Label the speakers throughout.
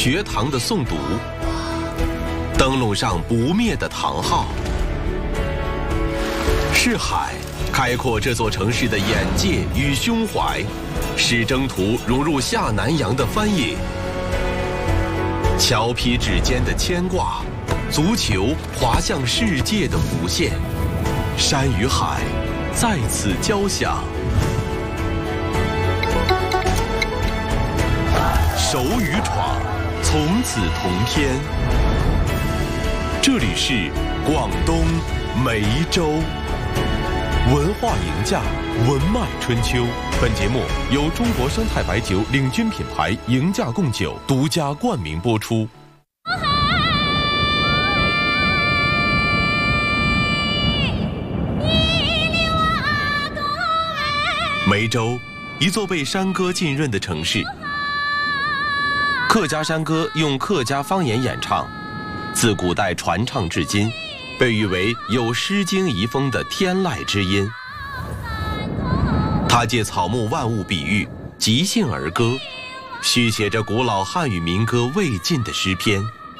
Speaker 1: 学堂的诵读，灯笼上不灭的唐号。是海开阔这座城市的眼界与胸怀，使征途融入下南洋的翻野。桥皮指尖的牵挂，足球滑向世界的弧线，山与海在此交响。手与闯，从此同篇。这里是广东梅州文化赢家，文脉春秋。本节目由中国生态白酒领军品牌赢家贡酒独家冠名播出。梅州，一座被山歌浸润的城市。客家山歌用客家方言演唱，自古代传唱至今，被誉为有《诗经》遗风的天籁之音。它借草木万物比喻，即兴而歌，续写着古老汉语民歌未尽的诗篇。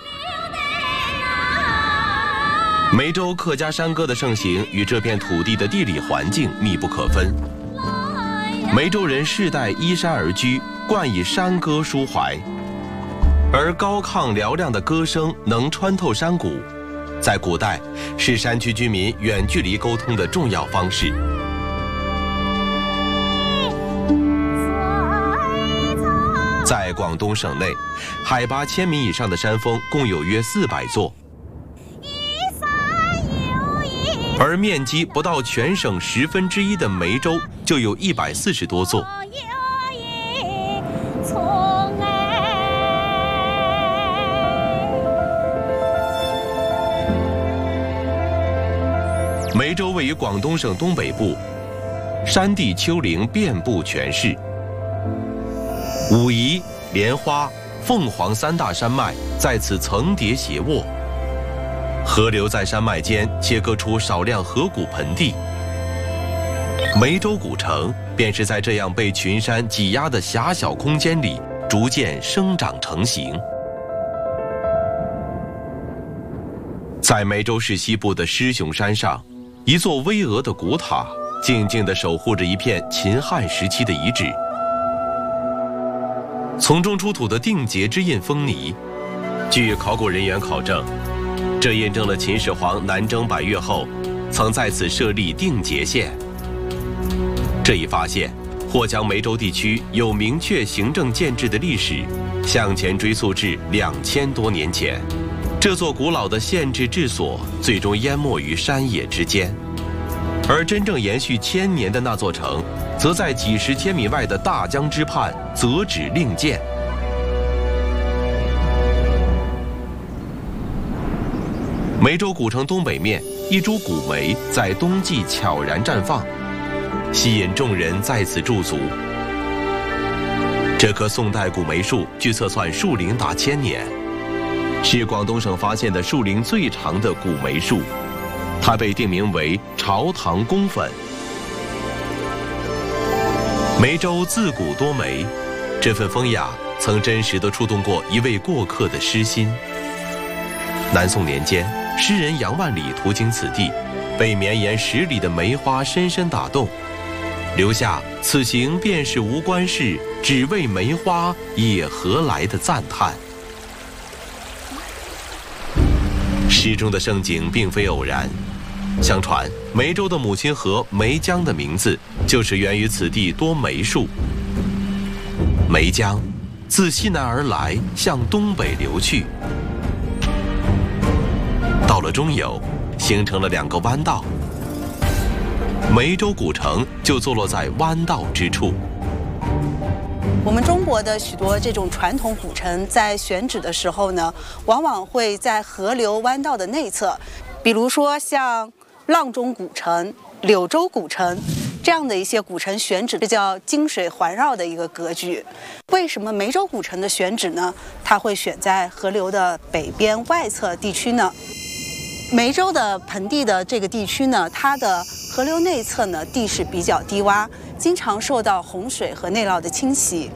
Speaker 1: 梅州客家山歌的盛行与这片土地的地理环境密不可分。梅州人世代依山而居，惯以山歌抒怀。而高亢嘹亮的歌声能穿透山谷，在古代是山区居民远距离沟通的重要方式。在广东省内，海拔1000米以上的山峰共有约400座，而面积不到全省1/10的梅州就有140多座。梅州位于广东省东北部，山地丘陵遍布全市。武夷、莲花、凤凰3大山脉在此层叠斜卧，河流在山脉间切割出少量河谷盆地。梅州古城便是在这样被群山挤压的狭小空间里逐渐生长成型。在梅州市西部的狮雄山上，一座巍峨的古塔静静地守护着一片秦汉时期的遗址。从中出土的定节之印封泥，据考古人员考证，这验证了秦始皇南征百越后曾在此设立定节县。这一发现或将梅州地区有明确行政建制的历史向前追溯至2000多年前。这座古老的县制治所最终淹没于山野之间，而真正延续1000年的那座城，则在几十千米外的大江之畔择址另建。梅州古城东北面，一株古梅在冬季悄然绽放，吸引众人在此驻足。这棵宋代古梅树据测算树龄达1000年。是广东省发现的树龄最长的古梅树，它被定名为朝堂公粉。梅州自古多梅，这份风雅曾真实地触动过一位过客的诗心。南宋年间，诗人杨万里途经此地，被绵延10里的梅花深深打动，留下“此行便是无关事，只为梅花也何来”的赞叹。诗中的盛景并非偶然，相传梅州的母亲河梅江的名字就是源于此地多梅树。梅江自西南而来，向东北流去，到了中游，形成了2个弯道。梅州古城就坐落在弯道之处。
Speaker 2: 我们中国的许多这种传统古城在选址的时候呢，往往会在河流弯道的内侧，比如说像阆中古城、柳州古城这样的一些古城选址，这叫金水环绕的一个格局。为什么梅州古城的选址呢，它会选在河流的北边外侧地区呢？梅州的盆地的这个地区呢，它的河流内侧呢地势比较低洼，经常受到洪水和内涝的侵袭。